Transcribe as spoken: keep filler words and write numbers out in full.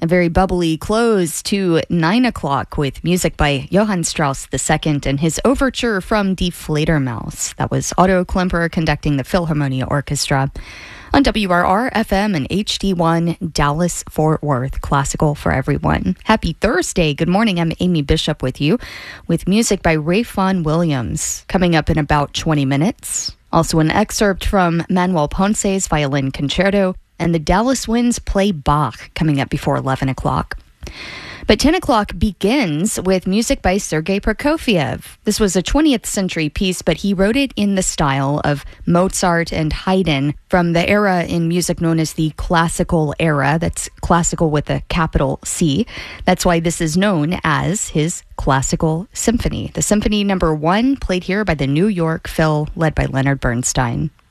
A very bubbly close to nine o'clock with music by Johann Strauss the Second and his overture from Die Fledermaus. That was Otto Klemperer conducting the Philharmonia Orchestra. On W R R F M and H D one, Dallas-Fort Worth, classical for everyone. Happy Thursday. Good morning. I'm Amy Bishop with you with music by Ralph Vaughan Williams coming up in about twenty minutes. Also an excerpt from Manuel Ponce's Violin Concerto, and the Dallas Winds play Bach coming up before eleven o'clock. But ten o'clock begins with music by Sergei Prokofiev. This was a twentieth century piece, but he wrote it in the style of Mozart and Haydn from the era in music known as the classical era. That's classical with a capital C. That's why this is known as his classical symphony. The symphony number one played here by the New York Phil, led by Leonard Bernstein.